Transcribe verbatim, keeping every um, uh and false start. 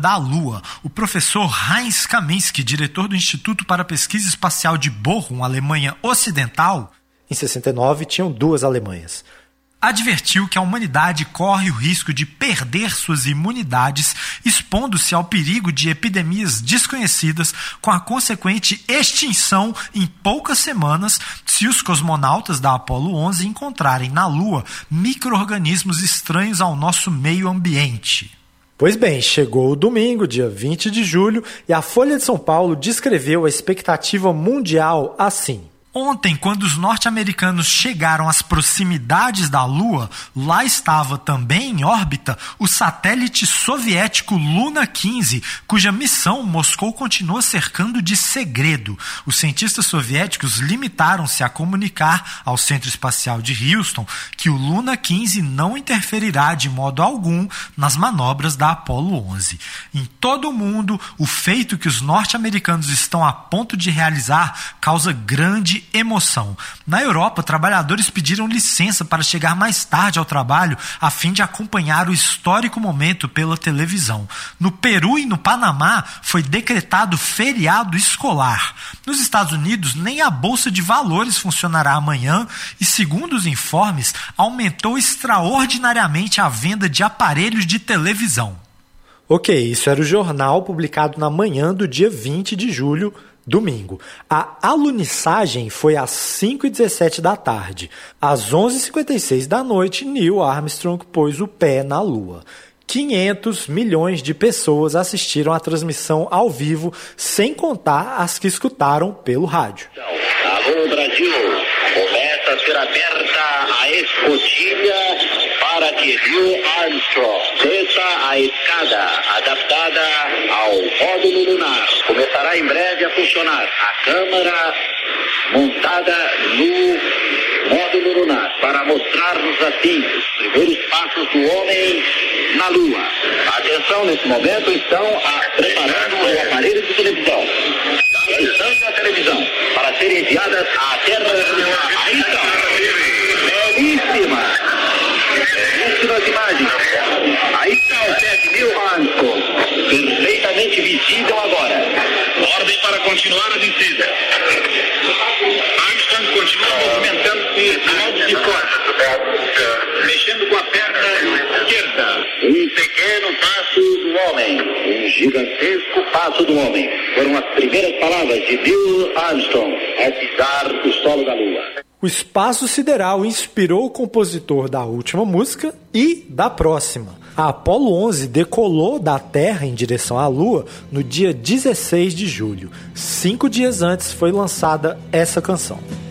da Lua. O professor Heinz Kaminski, diretor do Instituto para a Pesquisa Espacial de Bochum, Alemanha Ocidental, em sessenta e nove tinham duas Alemanhas, advertiu que a humanidade corre o risco de perder suas imunidades, expondo-se ao perigo de epidemias desconhecidas, com a consequente extinção em poucas semanas se os cosmonautas da Apollo onze encontrarem na Lua micro-organismos estranhos ao nosso meio ambiente. Pois bem, chegou o domingo, dia vinte de julho, e a Folha de São Paulo descreveu a expectativa mundial assim: ontem, quando os norte-americanos chegaram às proximidades da Lua, lá estava também em órbita o satélite soviético Luna quinze, cuja missão Moscou continua cercando de segredo. Os cientistas soviéticos limitaram-se a comunicar ao Centro Espacial de Houston que o Luna quinze não interferirá de modo algum nas manobras da Apollo onze. Em todo o mundo, o feito que os norte-americanos estão a ponto de realizar causa grande emoção. Na Europa, trabalhadores pediram licença para chegar mais tarde ao trabalho a fim de acompanhar o histórico momento pela televisão. No Peru e no Panamá foi decretado feriado escolar. Nos Estados Unidos, nem a Bolsa de Valores funcionará amanhã e, segundo os informes, aumentou extraordinariamente a venda de aparelhos de televisão. Ok, isso era o jornal publicado na manhã do dia vinte de julho, domingo. A alunissagem foi às cinco e dezessete da tarde. Às onze e cinquenta e seis da noite, Neil Armstrong pôs o pé na Lua. quinhentos milhões de pessoas assistiram à transmissão ao vivo, sem contar as que escutaram pelo rádio. Alô, Brasil! Começa a ser aberta a escotilha para que Neil Armstrong desça a escada adaptada ao módulo lunar. Começará em breve a funcionar a câmara montada no módulo lunar para mostrar-nos assim os primeiros passos do homem na Lua. Atenção, nesse momento estão a, preparando o aparelho de televisão. Usando a televisão para serem enviadas à Terra. Aí estão. Belíssima. Belíssimas imagens. Aí está o pé de Neil Armstrong. Perfeitamente visível agora. Ordem para continuar a descida. Armstrong continua movimentando-se de modo de fora, mexendo com a perna esquerda. Um pequeno passo do homem, um gigantesco passo do homem. Foram as primeiras palavras de Neil Armstrong ao pisar o solo da Lua. O espaço sideral inspirou o compositor da última música e da próxima. A Apollo onze decolou da Terra em direção à Lua no dia dezesseis de julho. Cinco dias antes foi lançada essa canção.